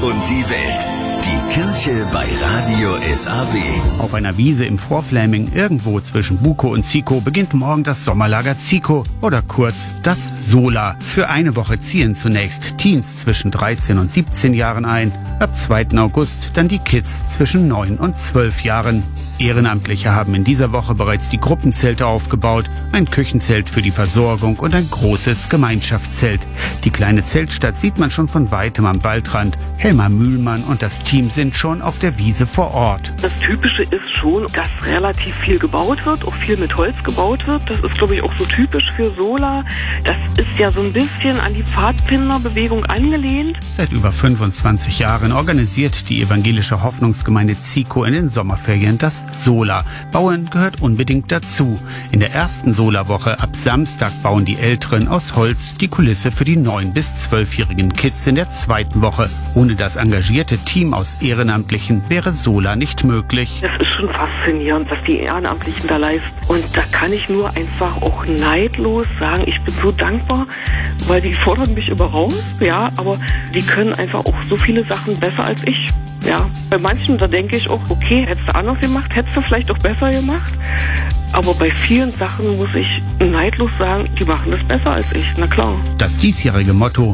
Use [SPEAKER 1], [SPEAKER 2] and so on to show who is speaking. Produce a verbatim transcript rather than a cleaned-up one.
[SPEAKER 1] und die Welt. Die Kirche bei Radio S A W.
[SPEAKER 2] Auf einer Wiese im Vorfläming, irgendwo zwischen Bukow und Zico, beginnt morgen das Sommerlager Zico oder kurz das Sola. Für eine Woche ziehen zunächst Teens zwischen dreizehn und siebzehn Jahren ein, ab zweiten August dann die Kids zwischen neun und zwölf Jahren. Ehrenamtliche haben in dieser Woche bereits die Gruppenzelte aufgebaut, ein Küchenzelt für die Versorgung und ein großes Gemeinschaftszelt. Die kleine Zeltstadt sieht man schon von weitem am Waldrand. Helma Mühlmann und das Team sind schon auf der Wiese vor Ort.
[SPEAKER 3] Das Typische ist schon, dass relativ viel gebaut wird, auch viel mit Holz gebaut wird. Das ist, glaube ich, auch so typisch für Sola. Das ist ja so ein bisschen an die Pfadfinderbewegung angelehnt.
[SPEAKER 2] Seit über fünfundzwanzig Jahren organisiert die evangelische Hoffnungsgemeinde Zico in den Sommerferien das Sola. Bauen gehört unbedingt dazu. In der ersten Sola-Woche ab Samstag bauen die Älteren aus Holz die Kulisse für die neun- bis zwölfjährigen Kids in der zweiten Woche. Ohne das engagierte Team aus Ehrenamtlichen wäre Sola nicht möglich.
[SPEAKER 3] Es ist schon faszinierend, was die Ehrenamtlichen da leisten. Und da kann ich nur einfach auch neidlos sagen, ich bin so dankbar, weil die fordern mich immer raus, ja, aber die können einfach auch so viele Sachen besser als ich. Ja, bei manchen, da denke ich auch, okay, hättest du anders gemacht, hättest du vielleicht auch besser gemacht. Aber bei vielen Sachen muss ich neidlos sagen, die machen das besser als ich, na klar.
[SPEAKER 2] Das diesjährige Motto: